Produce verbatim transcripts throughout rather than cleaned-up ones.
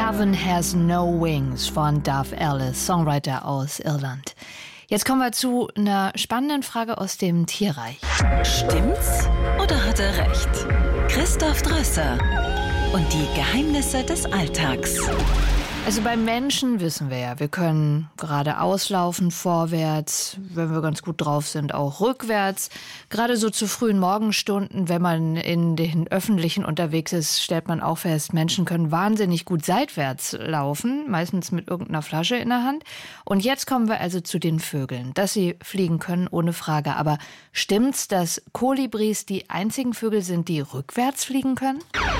Heaven Has No Wings von Dove Ellis, Songwriter aus Irland. Jetzt kommen wir zu einer spannenden Frage aus dem Tierreich. Stimmt's oder hat er recht? Christoph Drösser und die Geheimnisse des Alltags. Also beim Menschen wissen wir ja, wir können geradeaus laufen, vorwärts, wenn wir ganz gut drauf sind, auch rückwärts. Gerade so zu frühen Morgenstunden, wenn man in den Öffentlichen unterwegs ist, stellt man auch fest, Menschen können wahnsinnig gut seitwärts laufen, meistens mit irgendeiner Flasche in der Hand. Und jetzt kommen wir also zu den Vögeln, dass sie fliegen können, ohne Frage. Aber stimmt's, dass Kolibris die einzigen Vögel sind, die rückwärts fliegen können?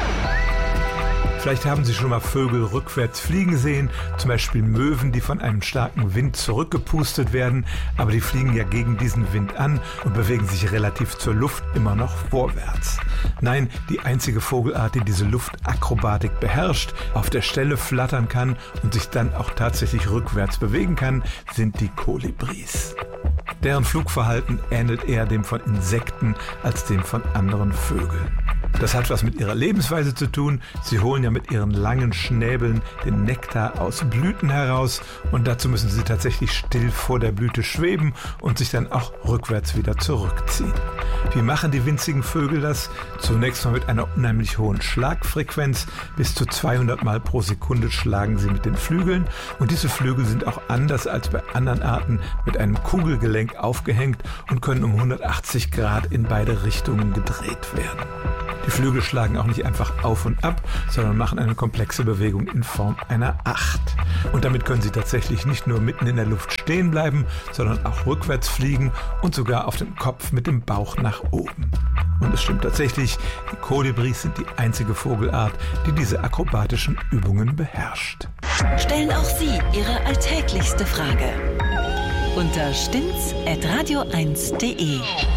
Vielleicht haben Sie schon mal Vögel rückwärts fliegen sehen, zum Beispiel Möwen, die von einem starken Wind zurückgepustet werden, aber die fliegen ja gegen diesen Wind an und bewegen sich relativ zur Luft immer noch vorwärts. Nein, die einzige Vogelart, die diese Luftakrobatik beherrscht, auf der Stelle flattern kann und sich dann auch tatsächlich rückwärts bewegen kann, sind die Kolibris. Deren Flugverhalten ähnelt eher dem von Insekten als dem von anderen Vögeln. Das hat was mit ihrer Lebensweise zu tun. Sie holen ja mit ihren langen Schnäbeln den Nektar aus Blüten heraus und dazu müssen sie tatsächlich still vor der Blüte schweben und sich dann auch rückwärts wieder zurückziehen. Wie machen die winzigen Vögel das? Zunächst mal mit einer unheimlich hohen Schlagfrequenz. Bis zu zweihundert Mal pro Sekunde schlagen sie mit den Flügeln. Und diese Flügel sind auch anders als bei anderen Arten mit einem Kugelgelenk aufgehängt und können um hundertachtzig Grad in beide Richtungen gedreht werden. Die Flügel schlagen auch nicht einfach auf und ab, sondern machen eine komplexe Bewegung in Form einer Acht. Und damit können sie tatsächlich nicht nur mitten in der Luft stehen bleiben, sondern auch rückwärts fliegen und sogar auf dem Kopf mit dem Bauch nach oben. Und es stimmt tatsächlich, die Kolibris sind die einzige Vogelart, die diese akrobatischen Übungen beherrscht. Stellen auch Sie Ihre alltäglichste Frage unter stimmt's at radio eins punkt de.